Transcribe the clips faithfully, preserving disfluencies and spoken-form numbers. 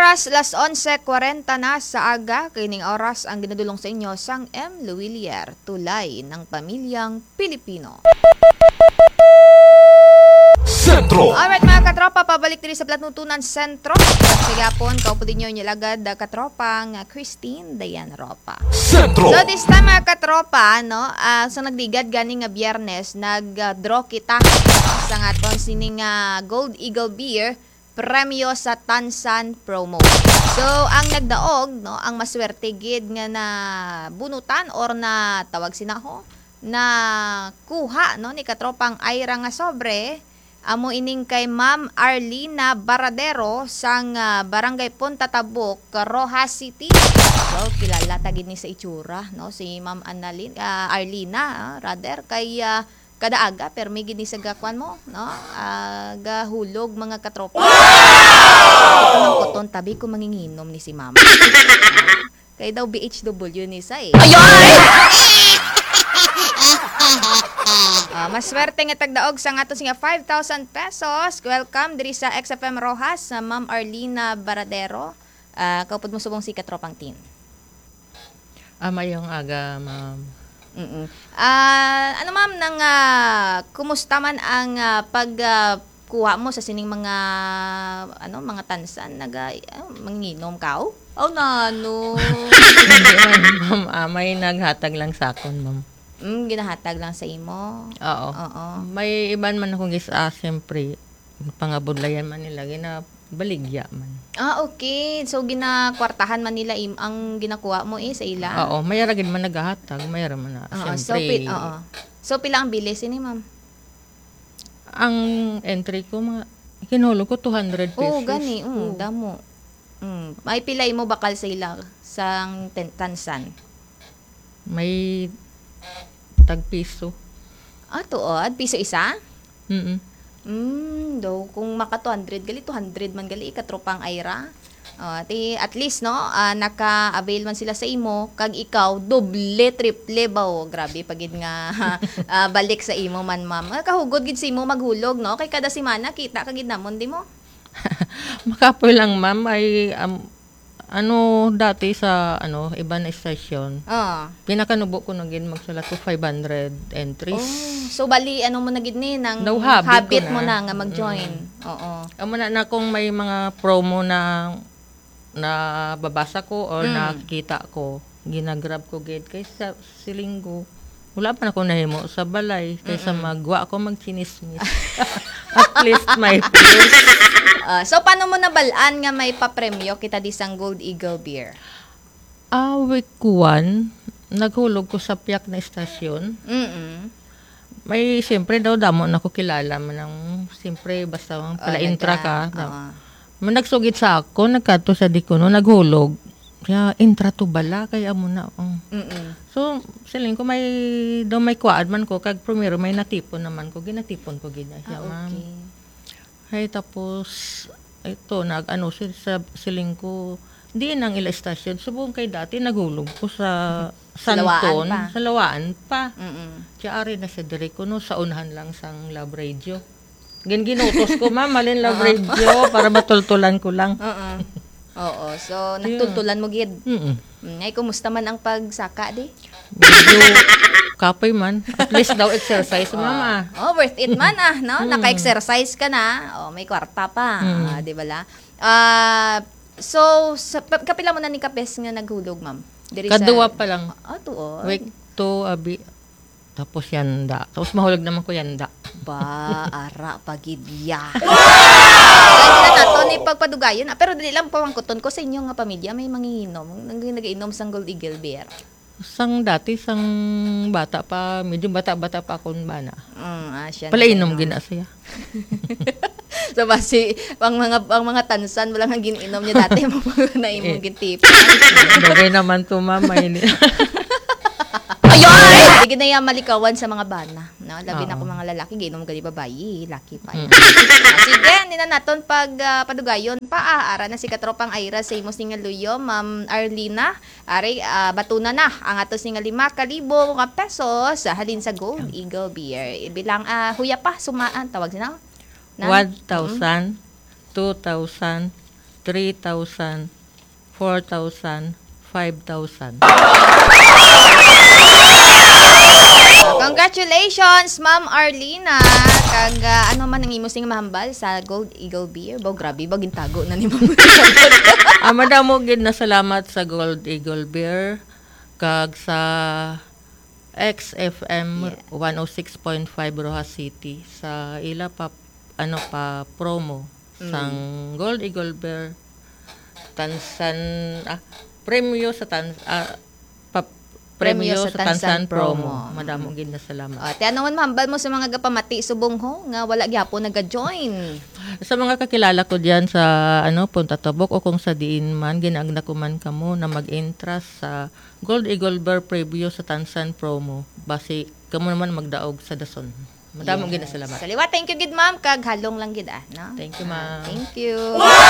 oras, las onse kwarenta na sa aga, kining oras ang ginadulong sa inyo sang M. Luwilier, tulay ng pamilyang Pilipino. Sentro. Alright mga katropa, pabalik diri sa Platnutunan Sentro. Sigapon, kaupo din nyo nilagad katropang Christine Dayan Ropa. Sentro. So this time mga katropa, no, uh, so nagdigad gani nga biyernes, nag-draw kita sa nga ton sining uh, Gold Eagle Beer, premyo sa Tansan promo. So ang nagdaog, no, ang maswerte gid nga na bunutan or na tawag sinaho na kuha, no, ni katropang Ira nga sobre. Amo ining kay Ma'am Arlina Baradero sang uh, Barangay Punta Tabuk, Rojas City. So kilala tagid ni sa itsura, no, si Ma'am Annalyn, uh, Arlina, uh, rather kay uh, kadaaga pero may gini sa gakuan mo, no, uh, gahulog mga katropa. Ito ng koton tabi ko manginginom ni si Ma'am. Uh, kay daw B H W ni sa eh. Uh, maswerte nga tagdaog sa nga to singa five thousand pesos. Welcome diri sa X F M Rojas sa Ma'am Arlina Baradero. Uh, kaupod mo subong si Katropang Tin. Amayong aga, ma'am. Mm. Uh, ano ma'am nang uh, kumusta man ang uh, pag uh, kuha mo sa sining mga ano mga tansan naga uh, manginom ka? Oh nano. Hindi man, ma'am. Amay naghatag lang sa akon, ma'am. Mm, ginahatag lang sa imo. Oo. Oo. May iban man akong gisa, siyempre, pangabudlayan man nila, ginabaligya man. Ah, okay. So, ginakwartahan man nila im ang ginakuha mo eh sa ila? Oo, mayara gid man naghahatag, mayara man na, Oo, siyempre. so, pi- oo. So, pila ang bilis ini, ma'am? Ang entry ko, mga, kinulo ko two hundred pesos. Oo, gani. Mm, Oo. damo. Mm. May pilay mo bakal sa ila sang ten- tansan? May tag-piso. Ah, tuod? Piso isa? Mm-mm. Hmm, daw kung maka two hundred gali two hundred man gali ikatropang Ira. Uh, ti at least no, uh, naka-avail man sila sa imo kag ikaw doble triple baw. Grabe pagid nga uh, balik sa imo man ma'am. Uh, kahugod gid sa imo maghulog no kay kada semana kita kagid namon di mo. Makapoy lang, ma'am, ay um, ano dati sa ano iba na station. Ah. Pinakanubo ko na gid magsulat ko five hundred entries. Oh, so bali ano mo na gid ni nang No, habit habit ko mo na. na nga mag-join. Oo. Amo na na kung may mga promo na na babasa ko or Mm. nakita ko, ginagrab ko gid kay sa silinggo. Wala pa na ko nahimo sa balay kaysa magwa ko magchinismis. At least may plus. Ah, so paano mo nabalaan nga may papremyo kita di sang Gold Eagle Beer? Ah, week one, naghulog ko sa piyak na estasyon. Mm. May siyempre daw damo na ko kilala man ng siyempre basta ang pala intra ka. Oo. Man nagsugit sa ako, nagkato sa di ko no, naghulog. Kaya intra to bala kaya mo na. Um. Mm. So, siling ko may daw may kuad man ko kag primero may natipon naman ko, ginatipon ko gina siya, Ah, ma'am. okay. Ay tapos ito nag ano si sa siling ko di nang ila stasyon subong kay dati naghulog ko sa Sa Lawaan Santon pa. sa Lawaan pa. Mm. Kaya ari na sa diri ko no sa unahan lang sang Love Radio. Gin ginutos ko ma'am malin Love Radio para matultulan ko lang. Oo. Oo. So nagtultulan mo gid. Mm. Mm, ay kumusta man ang pagsaka di? Medyo kapoy man. At least daw exercise mama. Oh, worth it man ah, no? Naka-exercise ka na. Oh, may kwarta pa, ah, di ba la? Ah, so sa, pa- kapila mo na ni kapes nga naghulog, ma'am. Diri Kaduwa sa pa lang. Ah, tuod. Week two abi tapos yanda. Tapos mahulog naman ko yanda. Ba, ara pagidya. Kaya na nato ni pagpadugayon, ah, pero dili lang pamangkuton ko sa inyo nga pamilya may manginginom, nag nag-inom sang Gold Eagle Beer. Sang dati, sang bata pa, medyo bata-bata pa akong bana. Mm, ah, siya. Palainom gina siya. So basi ang mga ang mga tansan wala nga gininom niya dati mo na imong gintip. Bagay naman to mama. Ini. Ayun! Hindi na yan malikawan sa mga bana. No? Labi na Oo. ko mga lalaki, ginom gali babayi, laki pa. Mm. Ah, sige, hindi na naton pag ah, padugayon pa. Ah, ara na si Katropang Ira sa imos nga luyo, Ma'am Arlina. Ari, ah, batuna na ang atos nga lima kalibo nga pesos sa halin sa Gold Eagle Beer. Bilang ah, huya pa, sumaan, tawag sina? one thousand, two thousand, three thousand, four thousand, five thousand. Congratulations, Ma'am Arlina. Kag ah, ano man ang imo sing mahambal sa Gold Eagle Beer. Bo, grabe, baging tago na ni Ma'am. Ah, madamo gid na salamat sa Gold Eagle Beer kag sa X F M Yeah. one oh six point five Rojas City sa ila pa ano pa promo sang Gold Eagle Beer Tansan ah, premyo sa tan ah, pa, premyo, sa Tansan, promo. Madamo gid na salamat. O, te, ano man mahambal mo sa mga gapamati subong ho nga wala gyapon naga-join. Sa mga kakilala ko diyan sa ano Punta Tabok o kung sa diin man ginagna ko man kamo na mag-interest sa Gold Eagle Bear preview sa Tansan promo basi kamo naman magdaog sa dason. Madamo gid na salamat. Saliwa, thank you gid ma'am kag halong lang gid ah, no? Thank you, ma'am. Thank you.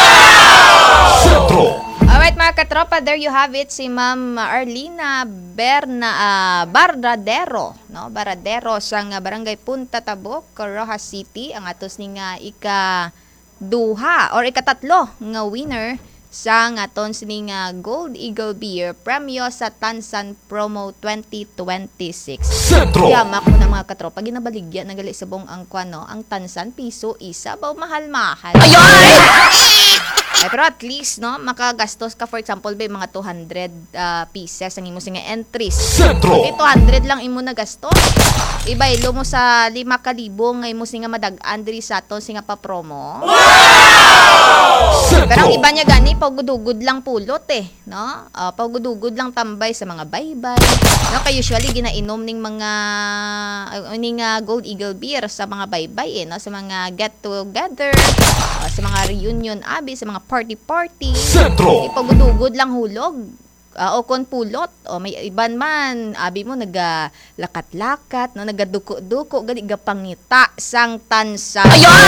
Sentro. Alright mga katropa, there you have it, si Ma'am Arlina Berna ah, Bardadero, no? Baradero sang ah, Barangay Punta Tabok, Rojas City, ang atos ni nga ika duha or ikatatlo nga winner sa aton sini nga Gold Eagle Beer premyo sa Tansan Promo twenty twenty-six. Sentro. Yamak mo na mga katropa, ginabaligya na gali sa buong ang kwano, ang Tansan piso isa baw mahal-mahal. Ay, pero at least, no, makagastos ka, for example, ba, mga two hundred uh, pieces ang imo nga entries. Sentro. Okay, two hundred lang imo na gastos. Ibaylo mo sa lima ka libo nga imo nga madag-an diri sa aton singa pa promo. Sentro. Pero ang iba niya gani, pagudugod lang pulot eh, no? Uh, pagudugod lang tambay sa mga baybay. No, kay usually ginainom ning mga uh, ning uh, Gold Eagle Beer sa mga baybay eh, no? Sa mga get together, uh, sa mga reunion abi, sa mga party-party. Sentro. Ipagudugod lang hulog. Uh, o kon pulot o may iban man abi mo naga lakat-lakat no nagaduko-duko gali gapangita sang tansa.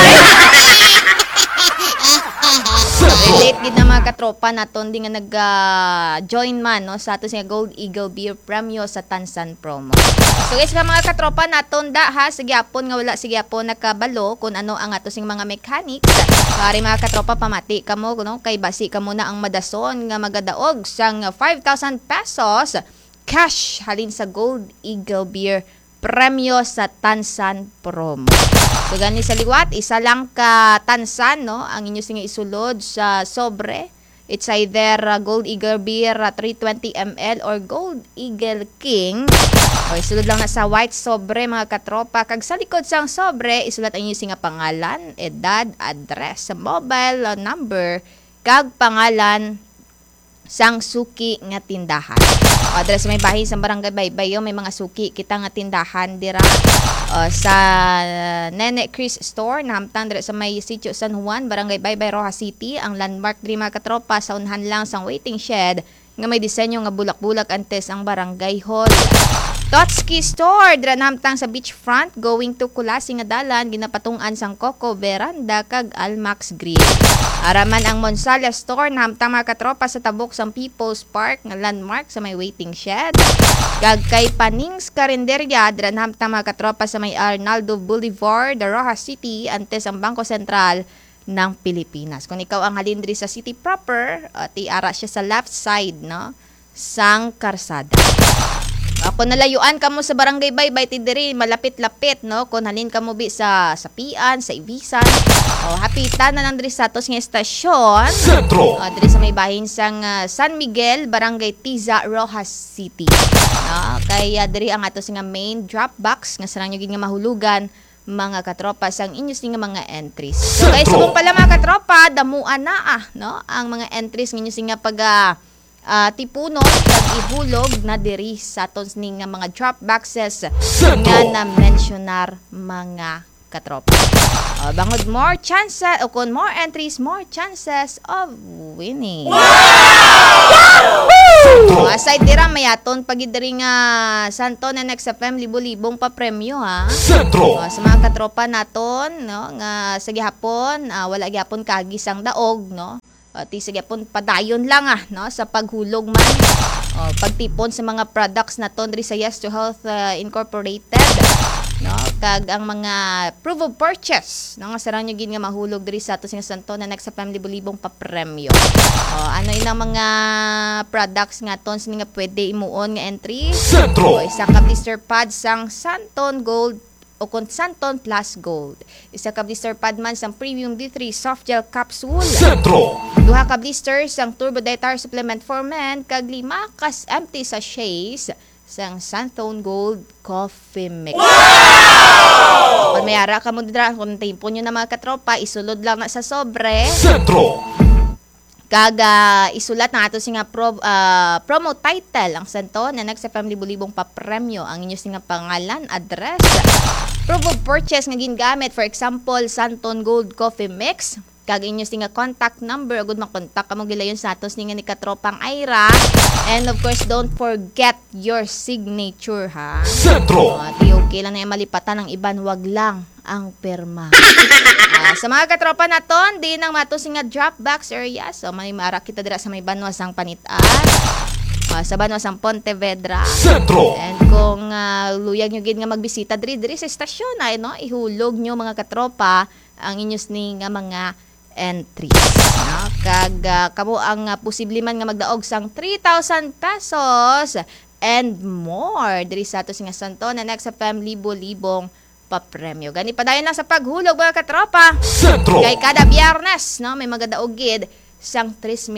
Relate gid na mga katropa naton di nga nag-join man no sa ato sa Gold Eagle Beer premyo sa Tansan promo. So guys, ka mga katropa naton da ha sige apon nga wala sige apon nakabalo kung ano ang ato sing mga mechanics. Pare mga katropa pamati kamo no kay basi kamo na ang madason nga magadaog sang five thousand pesos cash halin sa Gold Eagle Beer premyo sa Tansan promo. So gani sa liwat, isa lang ka tansan no ang inyo singa isulod sa sobre. It's either uh, Gold Eagle Beer uh, three hundred twenty milliliters or Gold Eagle King. O isulod lang na sa white sobre mga katropa. Kag sa likod sang sobre, isulat ang inyo singa pangalan, edad, address, mobile uh, number, kag pangalan sang suki nga tindahan. O, adres may bahin sa barangay Baybayo, may mga suki kita nga tindahan dira o, sa uh, Nene Chris Store na hamtang dira sa may Sitio San Juan, barangay Baybay, Rojas City. Ang landmark diri mga katropa sa unhan lang sang waiting shed nga may disenyo nga bulak-bulak antes ang barangay hall. Totski Store, dira namtang sa beachfront, going to Kulasi nga dalan, ginapatungan sang Coco Veranda kag Almax Grill. Araman ang Monsala Store, namtang mga katropa sa tabok sang People's Park, nga landmark sa may waiting shed. Kag kay Panings Karinderya, dira namtang mga katropa sa may Arnaldo Boulevard, Rojas City, antes ang Bangko Sentral ng Pilipinas. Kung ikaw ang halindri sa city proper, uh, tiara siya sa left side, no? Sang karsada. Ako nalayuan kamo sa barangay Baybay ti diri malapit-lapit no kun halin kamo bi sa Sapian, sa Ibisan. Oh, hapitan na nang diri sa atos nga estasyon. Sentro. Uh, diri sa may bahin sang uh, San Miguel, Barangay Tiza, Rojas City. No, kay uh, diri ang atos nga main drop box nga sarang yung nga mahulugan mga katropa sang inyos nga mga entries. So guys, subong pala mga katropa, damuan na ah, no? Ang mga entries nga inyos nga pag uh, Uh, tipunon kag ihulog na diri sa aton ning mga drop boxes nga na mentionar mga katropa. Uh, bangod more chances o kun more entries, more chances of winning. So, aside dira mayaton pag diri nga Santo na next F M libo-libong pa premyo ha. Sentro. Uh, sa mga katropa naton no nga sa gihapon uh, wala gihapon kagisang daog no. Uh, ti sige pon padayon lang ah no sa paghulog man uh, pagtipon sa mga products na ton diri sa Yes to Health uh, Incorporated no, kag ang mga proof of purchase no nga sarang nyo gid nga mahulog diri sa ato sing santo na next sa pamilibong pa premyo. O ano inang mga products nga ton sini nga pwede imuon nga entry? Sentro. O isa ka blister pad sang Santon Gold o kon Santon Plus Gold. Isa ka blister pad man sang Premium D three Soft Gel Capsule. Sentro. Duha ka blisters sang Turbo Dietary Supplement for Men kag lima kas empty sachets sang Santon Gold Coffee Mix. Wow! Kung may ara ka mo dira, kung timpo nyo na mga katropa, isulod lang na sa sobre. Sentro. Kaga isulat na ato singa pro, ah, promo title ang santo na nagsa family bulibong papremyo ang inyo singa pangalan, address, proof of purchase nga gingamit, for example Santon Gold Coffee Mix, kag inyo singa contact number agud makontak ka mo gilayon sa atos ninga ni katropang Ira, and of course don't forget your signature ha. Sentro. Uh, di okay lang na yung malipatan ng iban, wag lang ang perma. Ah, sa mga katropa naton, di nang matusing nga drop box area. So, may marak kita dira sa may banwas ang Panitan. Ah, sa banwas ang Pontevedra. Sentro. And kung ah, luyag nyo gid nga magbisita diri diri sa estasyon ay no, ihulog nyo mga katropa ang inyos ni nga mga entries. No? Kag ah, kamo ang ah, posible man nga magdaog sang three thousand pesos and more diri sa ato nga santo na next sa family libo-libong papremyo. Gani padayon lang sa paghulog mga katropa. Sentro. Kay kada biyernes, no, may magadaog gid sang three